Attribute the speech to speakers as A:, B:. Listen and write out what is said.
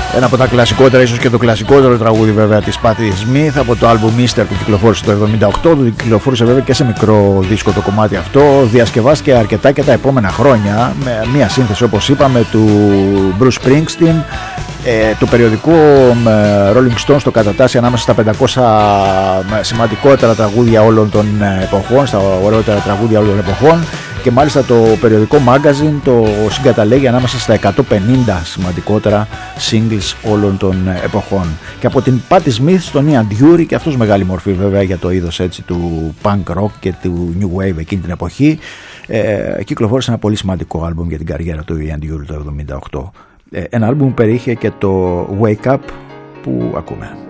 A: Ένα από τα κλασικότερα, ίσως και το κλασικότερο τραγούδι βέβαια της Patti Smith από το album Easter που κυκλοφόρησε το 1978. Το κυκλοφόρησε βέβαια και σε μικρό δίσκο το κομμάτι αυτό. Διασκευάστηκε αρκετά και τα επόμενα χρόνια με μια σύνθεση, όπως είπαμε, του Bruce Springsteen. Το περιοδικό Rolling Stones το κατατάσσει ανάμεσα στα 500 σημαντικότερα τραγούδια όλων των εποχών, στα ωραιότερα τραγούδια όλων των εποχών, και μάλιστα το περιοδικό Magazine το συγκαταλέγει ανάμεσα στα 150 σημαντικότερα singles όλων των εποχών. Και από την Patti Smith στον Ian Dury, και αυτός μεγάλη μορφή βέβαια για το είδος έτσι του punk rock και του new wave εκείνη την εποχή, κυκλοφόρησε ένα πολύ σημαντικό άλμπουμ για την καριέρα του Ian Dury το 1978. Ένα άλμπουμ που περιείχε και το Wake Up που ακούμε.